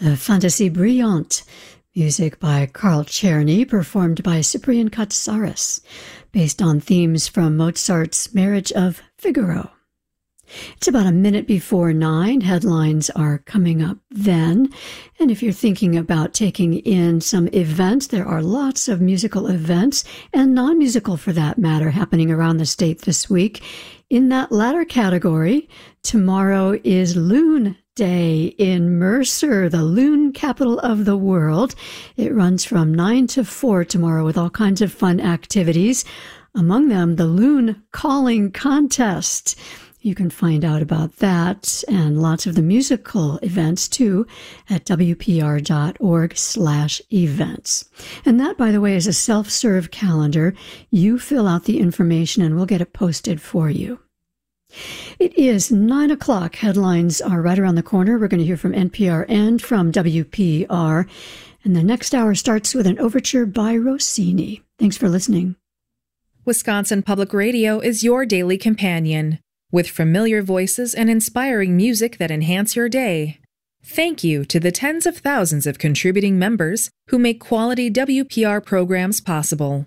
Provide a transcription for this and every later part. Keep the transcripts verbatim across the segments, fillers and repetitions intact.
The Fantasie Brillante, music by Carl Czerny, performed by Cyprian Katsaris, based on themes from Mozart's Marriage of Figaro. It's about a minute before nine. Headlines are coming up then. And if you're thinking about taking in some events, there are lots of musical events, and non-musical for that matter, happening around the state this week. In that latter category, tomorrow is Loon Day in Mercer, the loon capital of the world. It runs from nine to four tomorrow with all kinds of fun activities. Among them, the Loon Calling Contest. You can find out about that and lots of the musical events, too, at W P R dot org slash events. And that, by the way, is a self-serve calendar. You fill out the information and we'll get it posted for you. It is nine o'clock. Headlines are right around the corner. We're going to hear from N P R and from W P R. And the next hour starts with an overture by Rossini. Thanks for listening. Wisconsin Public Radio is your daily companion, with familiar voices and inspiring music that enhance your day. Thank you to the tens of thousands of contributing members who make quality W P R programs possible.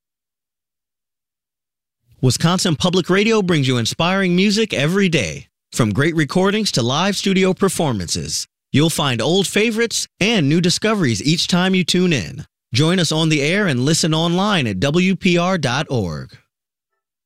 Wisconsin Public Radio brings you inspiring music every day. From great recordings to live studio performances, you'll find old favorites and new discoveries each time you tune in. Join us on the air and listen online at W P R dot org.